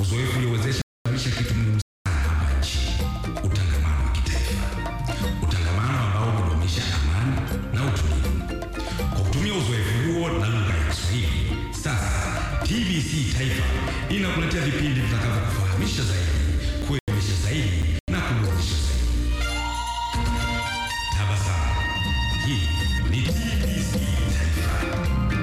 Uzoefu uliowezesha kuimarisha kitu muhimu sana hapa nchini, utangamano wa kitaifa. Utangamano ambao hudumisha amani na utulivu. Kwa kutumia uzoefu huo na lugha ya Kiswahili, sasa TBC Taifa inakuletea vipindi vitakavyokufahamisha zaidi, kuelimisha zaidi na kuburudisha zaidi. Tabasamu. Hii ni TBC Taifa.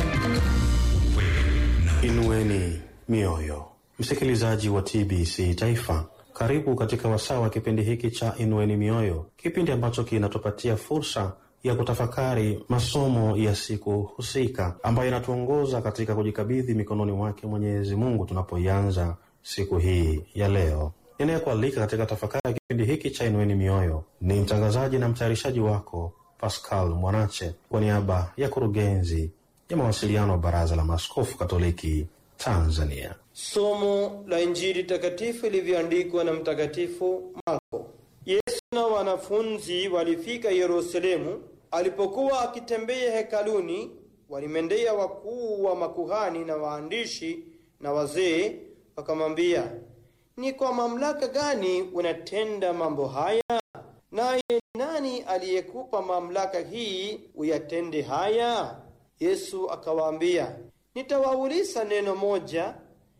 Ukweli na Inueni mioyo. Msikilizaji wa TBC Taifa, karibu katika wasaa wa kipindi hiki cha Inueni mioyo, kipindi ambacho kinatupatia fursa ya kutafakari masomo ya siku husika ambayo inatuongoza katika kujikabidhi mikononi mwake Mwenyezi Mungu tunapoianza siku hii ya leo. Ninayekualika katika tafakari ya kipindi hiki cha Inueni mioyo ni mtangazaji na mtayarishaji wako Pascal Mwanache, kwa niaba ya kurugenzi ya mawasiliano wa Baraza la Maaskofu Katoliki Tanzania. Somo la Injili takatifu ilivyoandikwa na Mtakatifu Marko. Yesu na wanafunzi walifika Yerusalemu. Alipokuwa akitembea hekaluni, walimendea wakuu wa makuhani na waandishi na wazee, wakamwambia, ni kwa mamlaka gani unatenda mambo haya? Naye nani aliyekupa mamlaka hii uyatende haya? Yesu akawaambia, nitawauliza neno moja,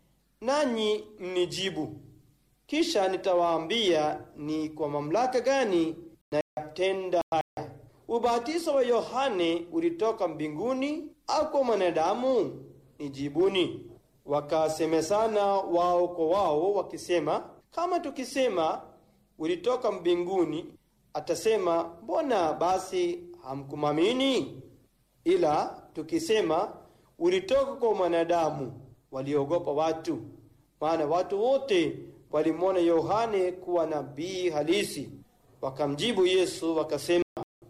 nanyi mnijibu. Kisha nitawaambia ni kwa mamlaka gani nayatenda haya. Ubatizo wa Yohane ulitoka mbinguni au kwa mwanadamu? Nijibuni. Wakasemezana wao kwa wao wakisema, kama tukisema ulitoka mbinguni, atasema, mbona basi hamkumamini? Ila tukisema ulitoka kwa mwanadamu, waliogopa watu, maana watu wote walimwona Yohane kuwa nabii halisi. Wakamjibu Yesu wakasema,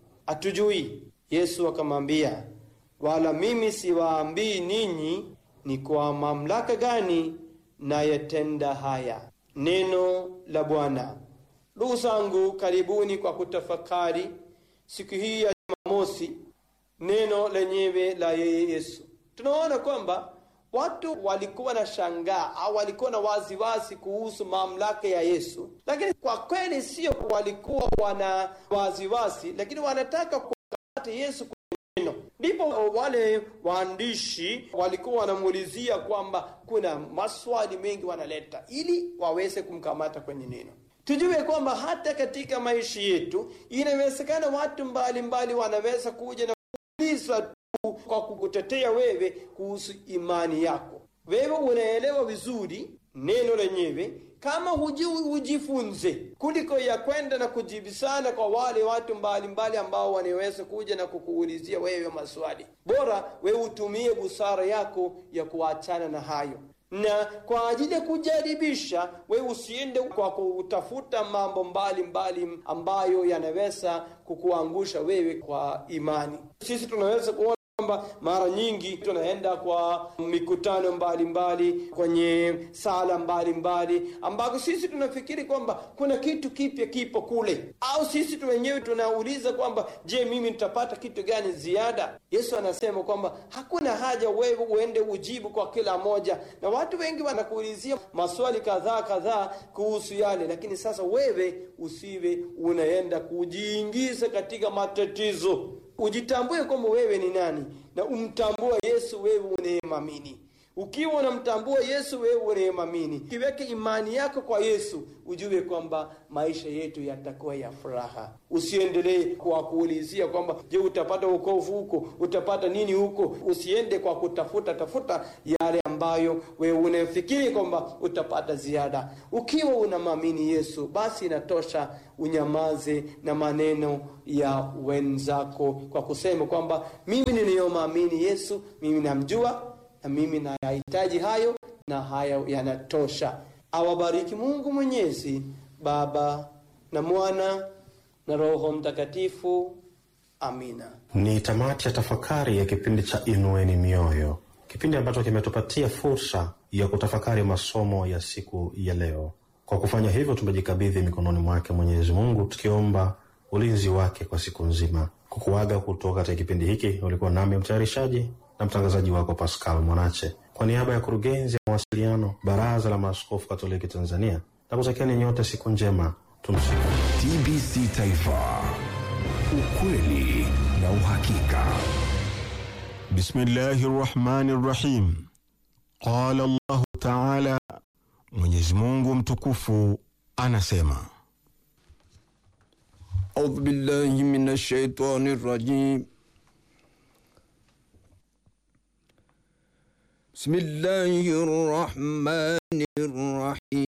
hatujui. Yesu akamwambia, wala mimi siwaambii ninyi ni kwa mamlaka gani nayatenda haya. Neno la Bwana. Ndugu zangu, karibuni kwa kutafakari siku hii ya Jumamosi neno lenyewe la Yesu. Tunaona kwamba watu walikuwa na shangaa au walikuwa na waziwazi kuhusu mamlaka ya Yesu, lakini kwa kweli sio walikuwa wana waziwazi, lakini wanataka kukamata Yesu kwa neno. Ndipo wale waandishi walikuwa wanamuulizia kwamba kuna maswali mengi wanaleta ili waweze kumkamata kwenye neno. Tujue kwamba hata katika maisha yetu inawezekana watu mbalimbali wanaweza kuja na kuuliza kwa kukutetea wewe kuhusu imani yako. Wewe unaelewa vizuri neno lenyewe, kama hujui ujifunze, kuliko ya kwenda na kujibisana kwa wale watu mbalimbali ambao wanaweza kuja na kukuulizia wewe maswali. Bora wewe utumie busara yako ya kuachana na hayo. Na kwa ajili ya kujaribisha, wewe usiende kwa kutafuta mambo mbalimbali ambayo yanaweza kukuangusha wewe kwa imani. Sisi tunaweza kuona kwamba mara nyingi tunaenda kwa mikutano mbalimbali, kwenye sala mbalimbali, ambako sisi tunafikiri kwamba kuna kitu kipya kipo kule, au sisi wenyewe tunauliza kwamba je, mimi nitapata kitu gani ziada? Yesu anasema kwamba hakuna haja wewe uende ujibu kwa kila moja, na watu wengi wanakuulizia maswali kadhaa kuhusu yale, lakini sasa wewe usiwe unaenda kujiingiza katika matatizo. Ujitambue kwamba wewe ni nani, na umtambue Yesu wewe unayemwamini. Ukiwa unamtambua Yesu wewe unayemwamini, kiweke imani yako kwa Yesu, ujue kwamba maisha yetu yatakuwa ya furaha. Usiendelee kwa kuulizia kwamba je, utapata wokovu huko, utapata nini huko. Usiende kwa kutafuta yale ambayo wewe unafikiri kwamba utapata ziada. Ukiwa unamwamini Yesu, basi inatosha unyamaze na maneno ya wenzako kwa kusema kwamba mimi ninayemwamini Yesu, mimi namjua na mimi nayahitaji hayo, na haya yanatosha. Awabariki Mungu Mwenyezi, Baba na Mwana na Roho Mtakatifu. Amina. Ni tamati ya tafakari ya kipindi cha Inueni Mioyo, kipindi ambacho kimetupatia fursa ya kutafakari masomo ya siku ya leo. Kwa kufanya hivyo, tumejikabidhi mikononi mwake Mwenyezi Mungu, tukiomba ulinzi wake kwa siku nzima. Kukuaga kutoka katika kipindi hiki, ulikuwa nami mtayarishaji na mtangazaji wako Pascal Mwanache. Kwa niaba ya kurugenzi ya mawasiliano Baraza la Maaskofu Katoliki Tanzania, nakutakieni nyote siku njema. Tumsifu. TBC Taifa, ukweli na uhakika. Bismillahirrahmanirrahim. Qala Allah Ta'ala, Mwenyezi Mungu mtukufu anasema, A'udhu billahi minash shaitanir rajim. Bismillahir rahmanir rahim.